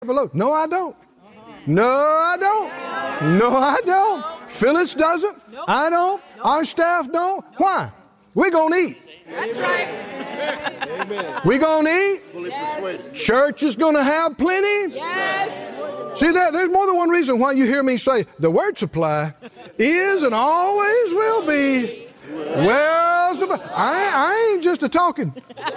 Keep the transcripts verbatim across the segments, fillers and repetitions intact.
load. No, I don't. No, I don't. No, I don't. Phyllis doesn't. I don't. Our staff don't. Why? We're going to eat. That's right. We're going to eat. Yes. Church is going to have plenty. Yes. See, there, there's more than one reason why you hear me say the word supply is and always will be well supplied. I, I ain't just a talking.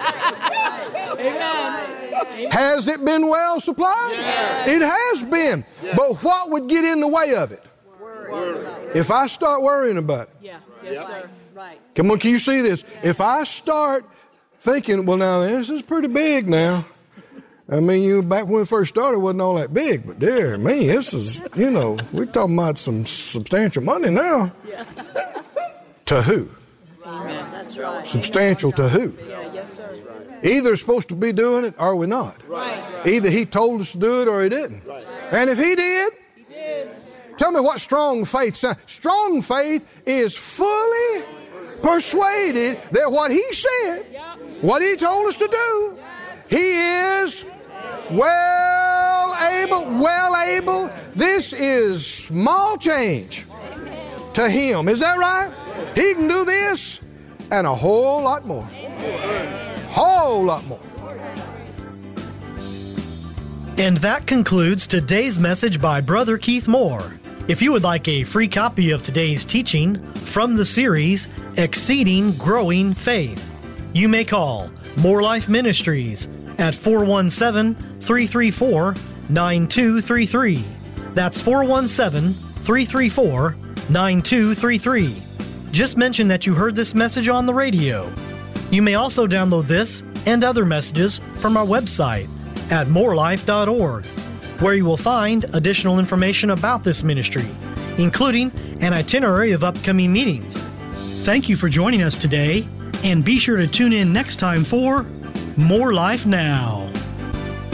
Amen. Has it been well supplied? Yes. It has been. Yes. But what would get in the way of it? Worry. If I start worrying about it. Yeah. Yes, yep. Sir. Right. Come on, can you see this? If I start thinking, well, now this is pretty big now. I mean, you back when we first started, it wasn't all that big, but dear me, this is, you know, we're talking about some substantial money now. Yeah. To who? Amen. That's right. Substantial to who? Yeah, yes, sir. Either supposed to be doing it or we're not. Right. Either he told us to do it or he didn't. Right. And if he did, he did. Tell me what strong faith sounds. Strong faith is fully persuaded that what he said, what he told us to do, he is well able, well able. This is small change to him. Is that right? He can do this and a whole lot more. Whole lot more. And that concludes today's message by Brother Keith Moore. If you would like a free copy of today's teaching from the series Exceeding Growing Faith, you may call More Life Ministries at four one seven, three three four, nine two three three. That's four one seven, three three four, nine two three three. Just mention that you heard this message on the radio. You may also download this and other messages from our website at more life dot org, where you will find additional information about this ministry, including an itinerary of upcoming meetings. Thank you for joining us today, and be sure to tune in next time for More Life Now.